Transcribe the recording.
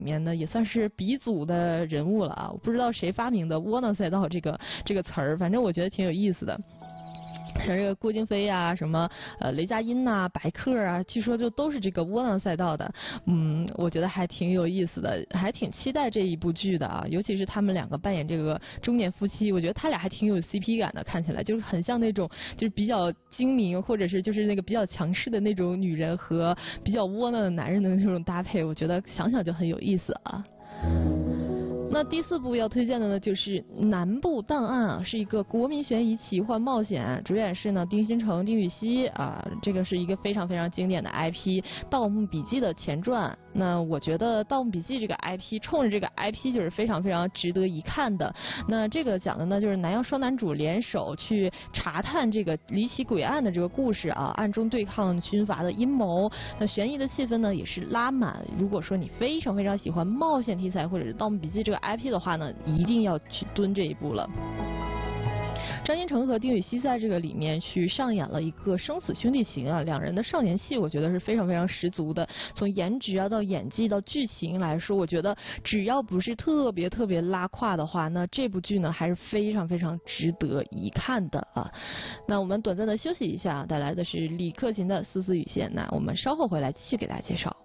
面呢也算是鼻祖的人物了啊！我不知道谁发明的窝囊赛道这个词儿，反正我觉得挺有意思的。像这个郭京飞啊，什么雷佳音呐、白客啊，据说就都是这个窝囊赛道的。我觉得还挺有意思的，还挺期待这一部剧的啊。尤其是他们两个扮演这个中年夫妻，我觉得他俩还挺有 CP 感的，看起来就是很像那种就是比较精明或者是就是那个比较强势的那种女人和比较窝囊的男人的那种搭配，我觉得想想就很有意思啊。那第4部要推荐的呢，就是《南部档案》啊，是一个国民悬疑奇幻冒险，主演是呢丁新成、丁禹兮啊，这个是一个非常非常经典的 IP，《盗墓笔记》的前传。那我觉得《盗墓笔记》这个 IP， 冲着这个 IP 就是非常非常值得一看的。那这个讲的呢，就是南洋双男主联手去查探这个离奇诡案的这个故事啊，暗中对抗军阀的阴谋。那悬疑的气氛呢也是拉满。如果说你非常非常喜欢冒险题材或者是《盗墓笔记》这个IP 的话呢，一定要去蹲这一部了。张新成和丁禹兮在这个里面去上演了一个生死兄弟情啊，两人的少年戏，我觉得是非常非常十足的。从颜值啊到演技到剧情来说，我觉得只要不是特别特别拉胯的话，那这部剧呢还是非常非常值得一看的啊。那我们短暂的休息一下，带来的是李克勤的《丝丝雨线》，那我们稍后回来继续给大家介绍。